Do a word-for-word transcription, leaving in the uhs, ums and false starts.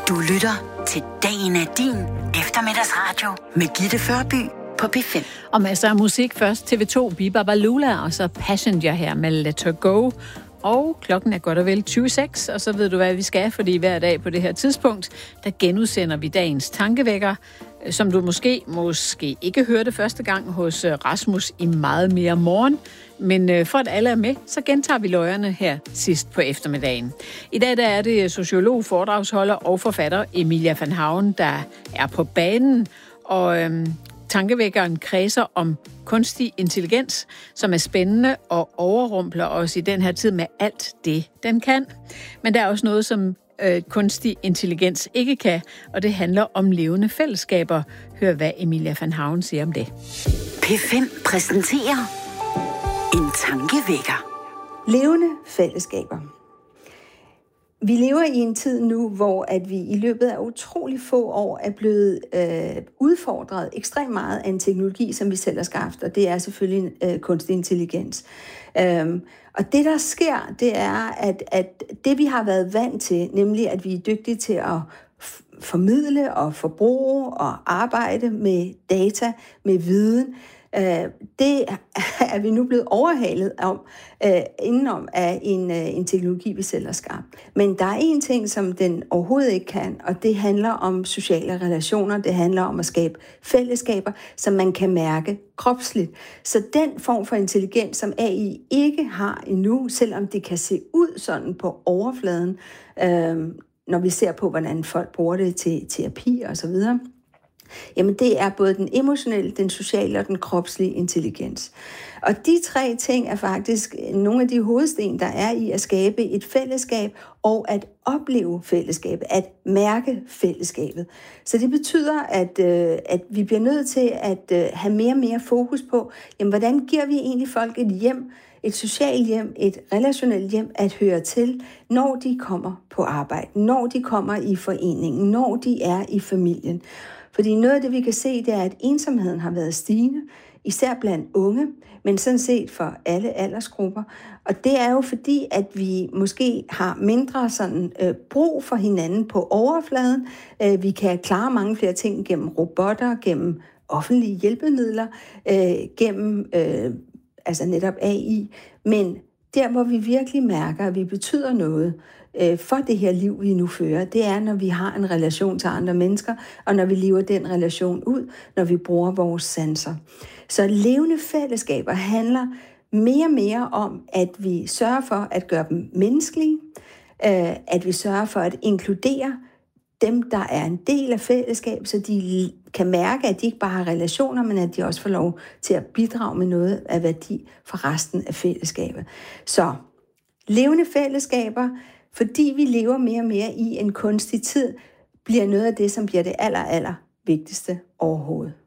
Du lytter til Dagen er din eftermiddagsradio med Gitte Førby på P fem. Og masser af musik. Først T V to, Biba Balula, og så Passenger her med Let Her Go. Og klokken er godt og vel tyve seks, og så ved du, hvad vi skal, fordi hver dag på det her tidspunkt, der genudsender vi dagens tankevækker, som du måske, måske ikke hørte første gang hos Rasmus i Meget mere morgen. Men for at alle er med, så gentager vi løjerne her sidst på eftermiddagen. I dag der er det sociolog, foredragsholder og forfatter Emilia Van Hauen, der er på banen, og øhm, tankevækkeren kredser om kunstig intelligens, som er spændende og overrumpler os i den her tid med alt det, den kan. Men der er også noget, som øh, kunstig intelligens ikke kan, og det handler om levende fællesskaber. Hør, hvad Emilia Van Hauen siger om det. P fem præsenterer en tankevækker. Levende fællesskaber. Vi lever i en tid nu, hvor at vi i løbet af utrolig få år er blevet øh, udfordret ekstremt meget af en teknologi, som vi selv har skabt, og det er selvfølgelig øh, kunstig intelligens. Øhm, og det, der sker, det er, at, at det, vi har været vant til, nemlig at vi er dygtige til at f- formidle og forbruge og arbejde med data, med viden, det er vi nu blevet overhalet om, indenom af en, en teknologi, vi selv har skabt. Men der er en ting, som den overhovedet ikke kan, og det handler om sociale relationer. Det handler om at skabe fællesskaber, som man kan mærke kropsligt. Så den form for intelligens, som A I ikke har endnu, selvom det kan se ud sådan på overfladen, øh, når vi ser på, hvordan folk bruger det til terapi og så videre, jamen det er både den emotionelle, den sociale og den kropslige intelligens. Og de tre ting er faktisk nogle af de hovedsten, der er i at skabe et fællesskab og at opleve fællesskabet, at mærke fællesskabet. Så det betyder, at, øh, at vi bliver nødt til at øh, have mere og mere fokus på, jamen, hvordan giver vi egentlig folk et hjem, et socialt hjem, et relationelt hjem at høre til, når de kommer på arbejde, når de kommer i foreningen, når de er i familien. Fordi noget af det, vi kan se, det er, at ensomheden har været stigende, især blandt unge, men sådan set for alle aldersgrupper. Og det er jo fordi, at vi måske har mindre sådan, øh, brug for hinanden på overfladen. Øh, vi kan klare mange flere ting gennem robotter, gennem offentlige hjælpemidler, øh, gennem øh, altså netop A I. Men der, hvor vi virkelig mærker, at vi betyder noget for det her liv, vi nu fører, det er, når vi har en relation til andre mennesker, og når vi lever den relation ud, når vi bruger vores sanser. Så levende fællesskaber handler mere og mere om, at vi sørger for at gøre dem menneskelige, at vi sørger for at inkludere dem, der er en del af fællesskabet, så de kan mærke, at de ikke bare har relationer, men at de også får lov til at bidrage med noget af værdi for resten af fællesskabet. Så levende fællesskaber, fordi vi lever mere og mere i en kunstig tid, bliver noget af det, som bliver det aller, aller vigtigste overhovedet.